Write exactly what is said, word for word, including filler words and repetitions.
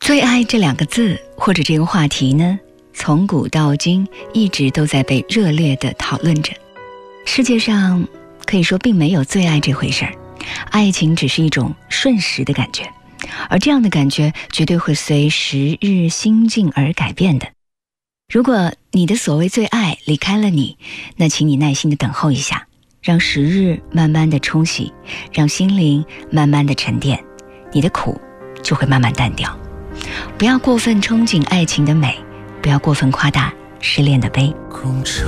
最爱这两个字或者这个话题呢，从古到今一直都在被热烈地讨论着。世界上可以说并没有最爱这回事儿，爱情只是一种瞬时的感觉，而这样的感觉绝对会随时日心境而改变的。如果你的所谓最爱离开了你，那请你耐心地等候一下，让时日慢慢地冲洗，让心灵慢慢地沉淀，你的苦就会慢慢淡掉。不要过分憧憬爱情的美，不要过分夸大失恋的悲。